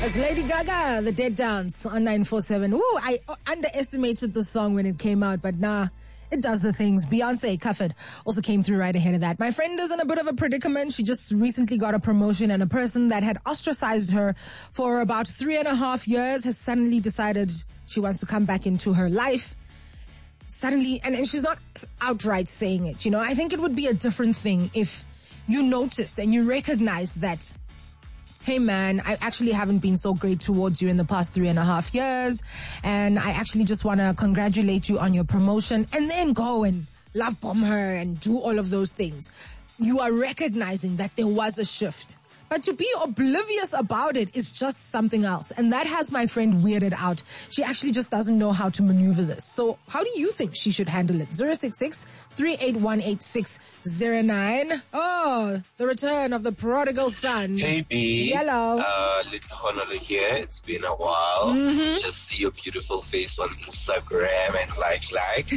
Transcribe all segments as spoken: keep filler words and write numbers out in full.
It's Lady Gaga, The Dead Dance on nine four seven. Ooh, I underestimated the song when it came out, but nah, it does the things. Beyonce, Cuffed, also came through right ahead of that. My friend is in a bit of a predicament. She just recently got a promotion, and a person that had ostracized her for about three and a half years has suddenly decided she wants to come back into her life. Suddenly, and, and she's not outright saying it, you know. I think it would be a different thing if you noticed and you recognized that, hey man, I actually haven't been so great towards you in the past three and a half years, and I actually just want to congratulate you on your promotion, and then go and love bomb her and do all of those things. You are recognizing that there was a shift. But to be oblivious about it is just something else. And that has my friend weirded out. She actually just doesn't know how to maneuver this. So how do you think she should handle it? zero six six, three eight one, eight six zero nine. Oh, the return of the prodigal son. Hey B. Hello. Uh, Little Honolulu here. It's been a while. Mm-hmm. Just see your beautiful face on Instagram and like, like.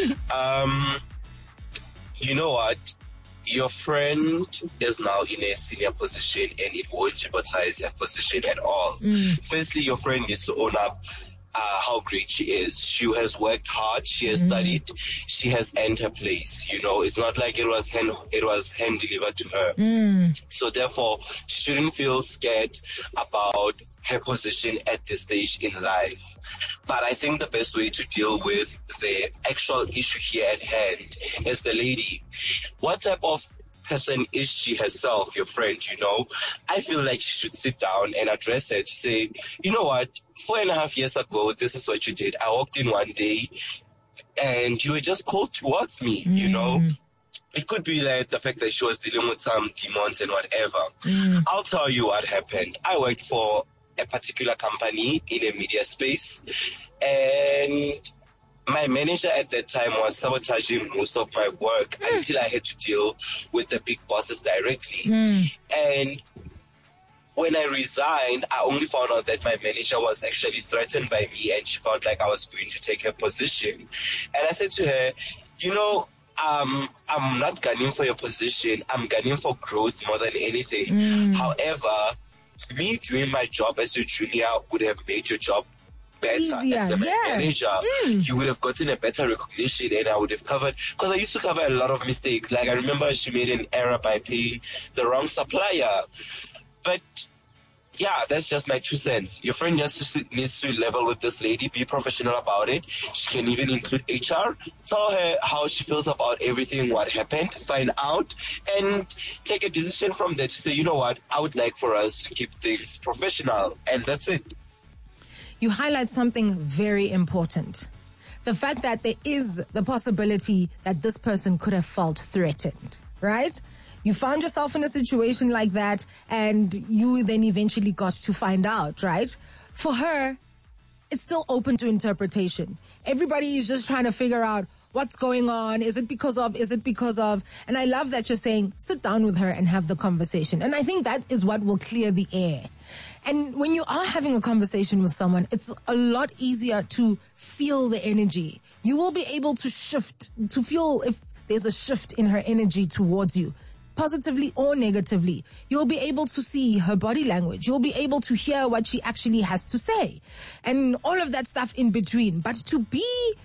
um, you know what? Your friend is now in a senior position, and it won't jeopardize her position at all. Mm. Firstly, your friend needs to own up uh, how great she is. She has worked hard. She has mm. studied. She has earned her place. You know, it's not like it was hand, it was hand delivered to her. Mm. So therefore, she shouldn't feel scared about her position at this stage in life. But I think the best way to deal with the actual issue here at hand is the lady. What type of person is she herself, your friend, you know? I feel like she should sit down and address her to say, you know what, four and a half years ago, this is what you did. I walked in one day and you were just cold towards me, mm. you know? It could be like the fact that she was dealing with some demons and whatever. Mm. I'll tell you what happened. I worked for a particular company in a media space, and my manager at that time was sabotaging most of my work mm. until I had to deal with the big bosses directly. Mm. And when I resigned, I only found out that my manager was actually threatened by me, and she felt like I was going to take her position. And I said to her, you know, um, I'm not gunning for your position. I'm gunning for growth more than anything. Mm. However, me doing my job as a junior would have made your job better. Easier, as a yeah. manager. Mm. You would have gotten a better recognition, and I would have covered, because I used to cover a lot of mistakes. Like I remember she made an error by paying the wrong supplier. But yeah, that's just my two cents. Your friend just needs to level with this lady, be professional about it. She can even include H R. Tell her how she feels about everything, what happened, find out, and take a decision from there to say, you know what, I would like for us to keep things professional. And that's it. You highlight something very important. The fact that there is the possibility that this person could have felt threatened, right? You found yourself in a situation like that, and you then eventually got to find out, right? For her, it's still open to interpretation. Everybody is just trying to figure out what's going on. Is it because of, is it because of? And I love that you're saying, sit down with her and have the conversation. And I think that is what will clear the air. And when you are having a conversation with someone, it's a lot easier to feel the energy. You will be able to shift, to feel if there's a shift in her energy towards you, positively or negatively. You'll be able to see her body language. You'll be able to hear what she actually has to say, and all of that stuff in between. But to be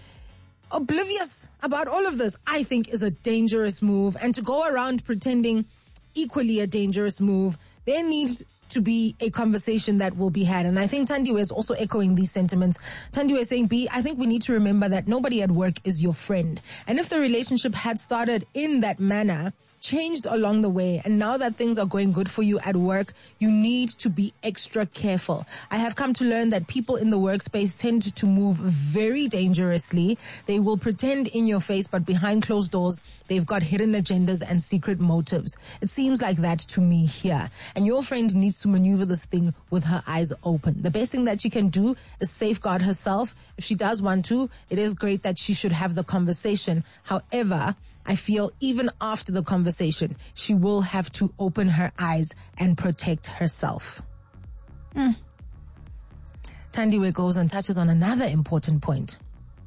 oblivious about all of this, I think, is a dangerous move. And to go around pretending, equally a dangerous move. There needs to be a conversation that will be had. And I think Tandiwe is also echoing these sentiments. Tandiwe is saying, B, I think we need to remember that nobody at work is your friend. And if the relationship had started in that manner, changed along the way, and now that things are going good for you at work, you need to be extra careful. I have come to learn that people in the workspace tend to move very dangerously. They will pretend in your face, but behind closed doors, they've got hidden agendas and secret motives. It seems like that to me here. And your friend needs to maneuver this thing with her eyes open. The best thing that she can do is safeguard herself. If she does want to, it is great that she should have the conversation. However, I feel even after the conversation, she will have to open her eyes and protect herself. Mm. Tandiwe goes and touches on another important point.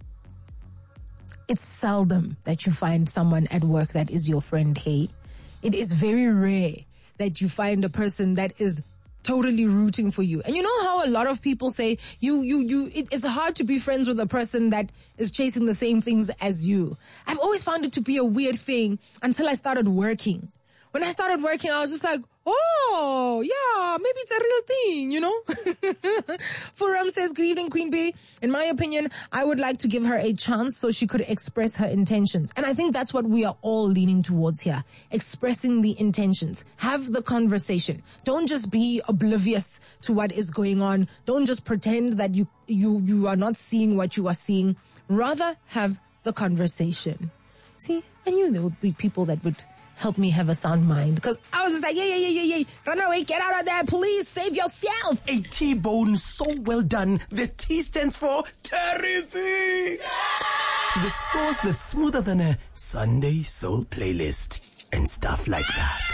It's seldom that you find someone at work that is your friend, hey? It is very rare that you find a person that is totally rooting for you. And you know how a lot of people say you, you, you, it, it's hard to be friends with a person that is chasing the same things as you. I've always found it to be a weird thing until I started working. When I started working, I was just like, oh, yeah, maybe it's a real thing, you know? Furam says, good evening, Queen Bee. In my opinion, I would like to give her a chance so she could express her intentions. And I think that's what we are all leaning towards here. Expressing the intentions. Have the conversation. Don't just be oblivious to what is going on. Don't just pretend that you, you, you are not seeing what you are seeing. Rather, have the conversation. See, I knew there would be people that would help me have a sound mind, because I was just like, yeah, yeah, yeah, yeah, yeah, run away, get out of there, please, save yourself. A T-bone so well done. The T stands for terrific. Yeah! The sauce that's smoother than a Sunday soul playlist and stuff like that.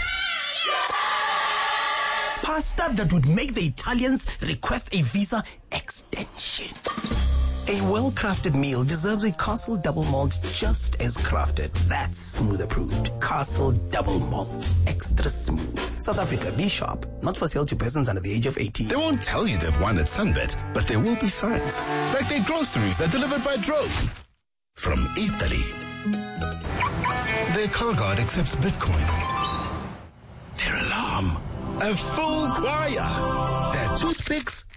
Yeah! Pasta that would make the Italians request a visa extension. A well-crafted meal deserves a Castle Double Malt just as crafted. That's smooth approved. Castle Double Malt. Extra smooth. South Africa, be sharp. Not for sale to persons under the age of eighteen. They won't tell you they've won at Sunbet, but there will be signs. Like their groceries are delivered by drone. From Italy. Their car guard accepts Bitcoin. Their alarm. A full choir. Their toothpicks.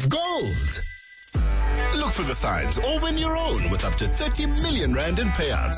Gold. Look for the signs or win your own with up to thirty million rand in payouts